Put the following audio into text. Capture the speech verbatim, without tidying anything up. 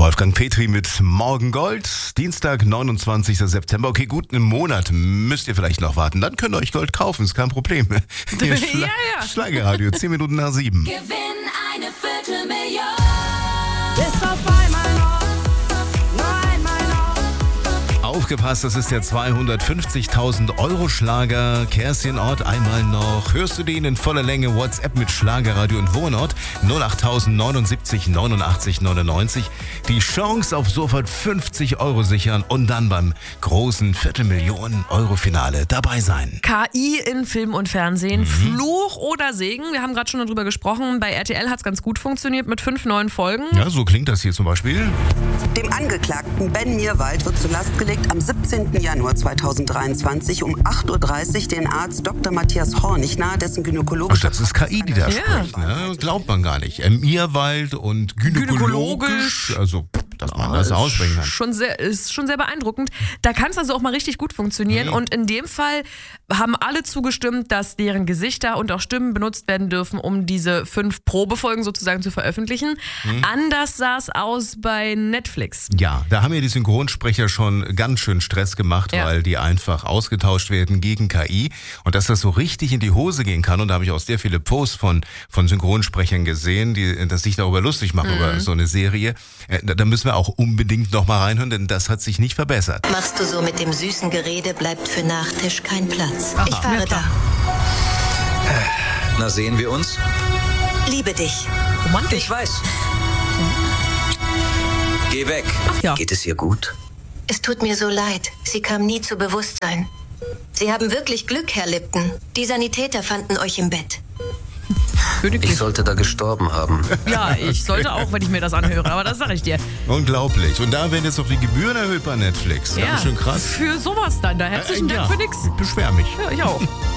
Wolfgang Petri mit Morgen Gold. Dienstag, neunundzwanzigster September. Okay, gut, einen Monat müsst ihr vielleicht noch warten. Dann könnt ihr euch Gold kaufen, ist kein Problem. Hier Schla- ja, ja. Schlagerradio, zehn Minuten nach sieben. Gewinn eine Viertelmillion. Bis auf einmal noch, nur einmal noch. Aufgepasst, das ist der zweihundertfünfzigtausend Euro Schlager. Kerstin Ort, einmal noch. Hörst du den in voller Länge? WhatsApp mit Schlagerradio und Wohnort null acht neunundsiebzig neunundachtzig neunundneunzig. Die Chance auf sofort fünfzig Euro sichern und dann beim großen Viertelmillionen Euro Finale dabei sein. K I in Film und Fernsehen, mhm. Fluch oder Segen? Wir haben gerade schon darüber gesprochen. Bei R T L hat es ganz gut funktioniert mit fünf neuen Folgen. Ja, so klingt das hier zum Beispiel. Dem Angeklagten Ben Mirwald wird zur Last gelegt, am siebzehnten Januar zweitausenddreiundzwanzig um acht Uhr dreißig den Arzt Doktor Matthias Hornig nahe dessen gynäkologischer... Und das ist K I, die da Ja. spricht. Ne? Glaubt man gar nicht. Ähm, Mirwald und gynäkologisch. Gynäkologisch. Also, dass man das aussprechen kann. Schon sehr, ist schon sehr beeindruckend. Da kann es also auch mal richtig gut funktionieren. Mhm. Und in dem Fall haben alle zugestimmt, dass deren Gesichter und auch Stimmen benutzt werden dürfen, um diese fünf Probefolgen sozusagen zu veröffentlichen. Mhm. Anders sah es aus bei Netflix. Ja, da haben ja die Synchronsprecher schon ganz schön Stress gemacht, Ja. weil die einfach ausgetauscht werden gegen K I. Und dass das so richtig in die Hose gehen kann, und da habe ich auch sehr viele Posts von, von Synchronsprechern gesehen, die dass sich darüber lustig machen, Mhm. über so eine Serie. Äh, Da, da müssen wir auch unbedingt noch mal reinhören, denn das hat sich nicht verbessert. Machst du so mit dem süßen Gerede, bleibt für Nachtisch kein Platz. Aha. Ich fahre da. Na, sehen wir uns? Liebe dich. Romantisch. Ich weiß. Geh weg. Ach ja. Geht es ihr gut? Es tut mir so leid. Sie kam nie zu Bewusstsein. Sie haben wirklich Glück, Herr Lipton. Die Sanitäter fanden euch im Bett. Königlich. Ich sollte da gestorben haben. Ja, ich sollte auch, wenn ich mir das anhöre, aber das sage ich dir. Unglaublich. Und da werden jetzt noch die Gebühren erhöht bei Netflix. Ja, Ganz schön krass. für sowas dann. Da herzlichen Äh, Dank ja. für nix. Ich beschwer mich. Ja, ich auch.